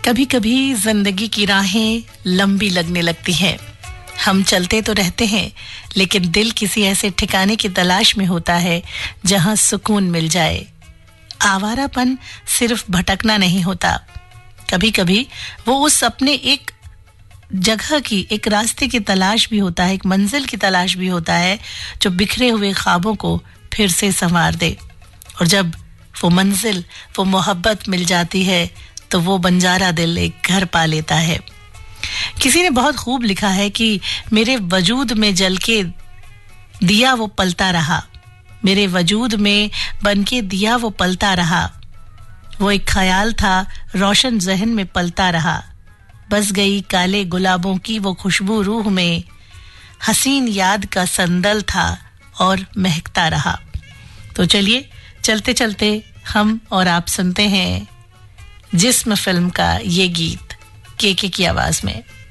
कभी कभी जिंदगी की राहें लंबी लगने लगती हैं। हम चलते तो रहते हैं, लेकिन दिल किसी ऐसे ठिकाने की तलाश में होता है जहां सुकून मिल जाए। आवारापन सिर्फ भटकना नहीं होता, कभी कभी वो उस अपने एक जगह की, एक रास्ते की तलाश भी होता है, एक मंजिल की तलाश भी होता है जो बिखरे हुए ख्वाबों को फिर से संवार दे। और जब वो मंजिल, वो मोहब्बत मिल जाती है तो वो बंजारा दिल एक घर पा लेता है। किसी ने बहुत खूब लिखा है कि मेरे वजूद में जल के दिया वो पलता रहा, मेरे वजूद में बनके दिया वो पलता रहा, वो एक ख्याल था रोशन जहन में पलता रहा, बस गई काले गुलाबों की वो खुशबू रूह में, हसीन याद का संदल था और महकता रहा। तो चलिए चलते चलते हम और आप सुनते हैं जिस्म फिल्म का ये गीत के की आवाज में।